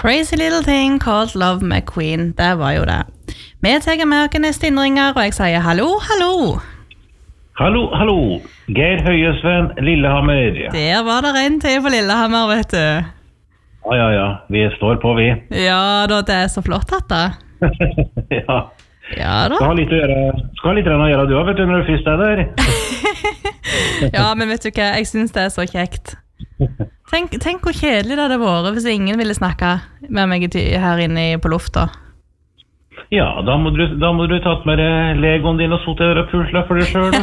Crazy Little Thing Called Love McQueen. Det var jo det. Vi tar med oss neste innringer, og jeg sier hallo, hallo. Hallo, hallo. Geir Høyesven, Lillehammer. Der var det en til på Lillehammer, vet du. Ja. Vi står på, vi. Ja da, det så flott hatt da. Ja. Ja da. Skal ha litt å gjøre du, vet du, når du først der. Ja, men vet du hva, jeg synes det så kjekt. Tenk hvor kjedelig det hadde vært hvis ingen ville snakke med meg her inne på lufta. Ja, da må du tatt med legoen din og sote og pusle for deg selv.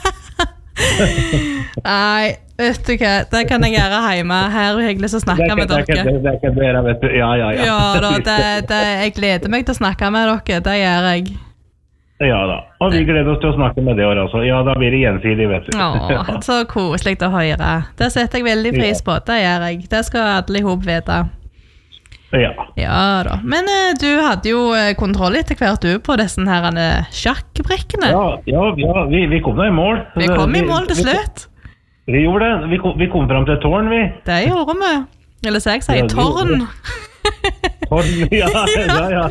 Nei, vet du hva, det kan jeg gjøre hjemme. Her er hyggelig å snakke med dere. Det kan dere, vet du. Ja. Ja da, jeg gleder meg til å snakke med dere, det gjør jeg. Ja da, og vi gleder oss til å snakke med det også, altså. Ja, da blir det gjensidig, vet du. Åh, så koselig å høre. Det setter jeg veldig pris på, det gjør jeg. Det skal alle i hop vite. Ja da, men du hadde jo kontroll etter hvert du på disse her sjakkbrikkene. Ja, vi kom da i mål. Vi kom i mål til slutt. Vi gjorde det, vi kom frem til tårn, vi. Det gjorde vi. Eller så jeg sier tårn. Tårn, ja.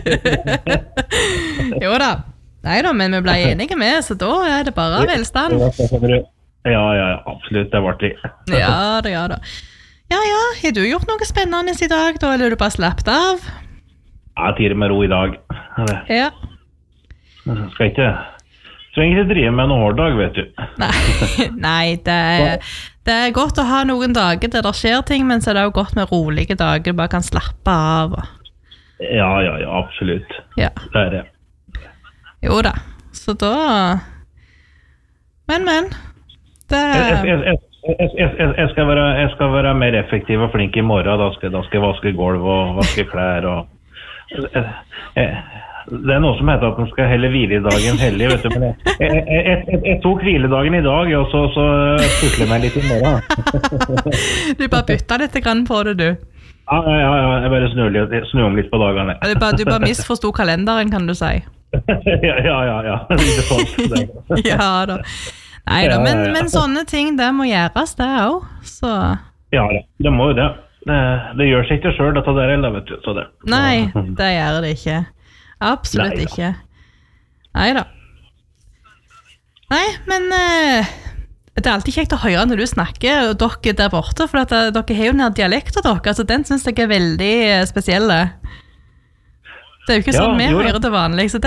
Jo da. Nei da, men vi ble enige med, så da er det bare velstand. Ja, absolutt, det var det. Ja da. Ja, har du gjort noe spennende i dag da, eller er du bare slappet av? Ja, tider med ro i dag. Ja. Trenger ikke drive med en hårdag, vet du. Nei, det er godt å ha noen dager der det skjer ting, men så er det jo godt med rolige dager, du bare kan slappe av. Ja, absolutt. Ja. Det er det. Jo da, så da... Men, det... Jeg skal være mer effektiv og flink i morgen. Da skal jeg vaske gulv og vaske klær og... Det er noe som heter at man skal helle hviledagen hellig, vet du, men jeg tok hviledagen i dag, og så pusler jeg meg litt i morgen. Du bare bytter litt grann på det, du. Ja, jeg bare snur om litt på dagene. Du bare misforstod kalenderen, kan du si. Ja. Ja da. Nei da, men sånne ting, det må gjøres det også, så... Ja da, det må jo det. Det gjør seg ikke selv, dette der, eller vet du, så det. Nei, det gjør det ikke. Absolutt ikke. Neida. Nei, men det er alltid kjekt å høre når du snakker, og dere der borte, for at dere har jo denne dialekten dere, så den synes jeg er veldig spesielle. Det er jo ikke sånn vi hører det vanlig, så det